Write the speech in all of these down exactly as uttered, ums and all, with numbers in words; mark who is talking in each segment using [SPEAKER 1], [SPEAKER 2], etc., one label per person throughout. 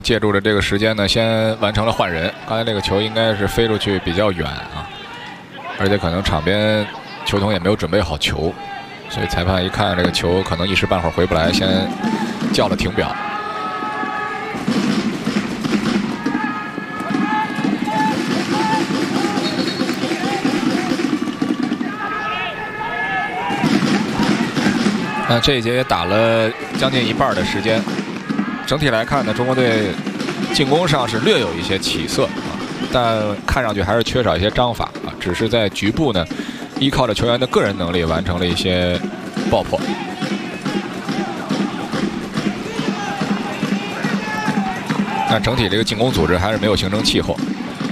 [SPEAKER 1] 借助着这个时间呢，先完成了换人。刚才这个球应该是飞出去比较远啊，而且可能场边球童也没有准备好球，所以裁判一看这个球可能一时半会儿回不来，先叫了停表。那这一节也打了将近一半的时间。 整体来看呢，中国队进攻上是略有一些起色啊，但看上去还是缺少一些章法啊。只是在局部呢，依靠着球员的个人能力完成了一些爆破。但整体这个进攻组织还是没有形成气候，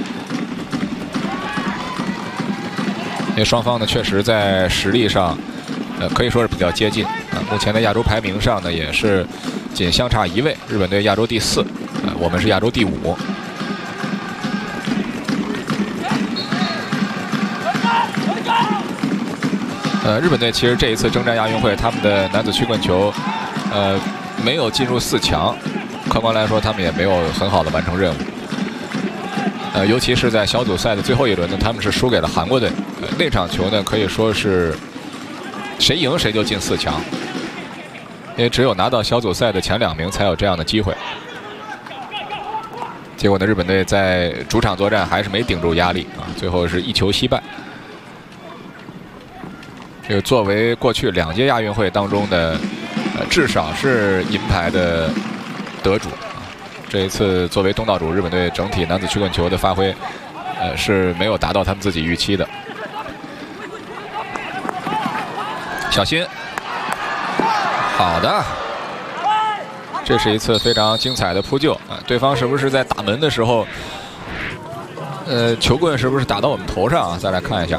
[SPEAKER 1] 因为双方呢确实在实力上，呃可以说是比较接近啊。目前的亚洲排名上呢也是。 仅相差一位，日本队亚洲第四，呃，我们是亚洲第五。呃，日本队其实这一次征战亚运会，他们的男子曲棍球，呃，没有进入四强。客观来说，他们也没有很好的完成任务。呃，尤其是在小组赛的最后一轮呢，他们是输给了韩国队。呃，那场球呢，可以说是谁赢谁就进四强。 因为只有拿到小组赛的前两名才有这样的机会。结果呢，日本队在主场作战还是没顶住压力啊，最后是一球惜败。这个作为过去两届亚运会当中的，呃，至少是银牌的得主啊，这一次作为东道主，日本队整体男子曲棍球的发挥，呃，是没有达到他们自己预期的。小心。 好的，这是一次非常精彩的扑救啊！对方是不是在打门的时候，呃，球棍是不是打到我们头上啊？再来看一下，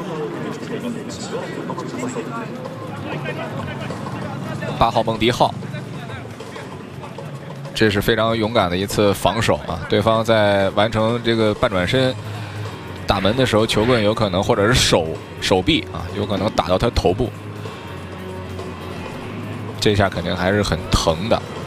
[SPEAKER 1] 八号孟迪浩，这是非常勇敢的一次防守啊！对方在完成这个半转身打门的时候，球棍有可能或者是手手臂啊，有可能打到他头部。 这下肯定还是很疼的。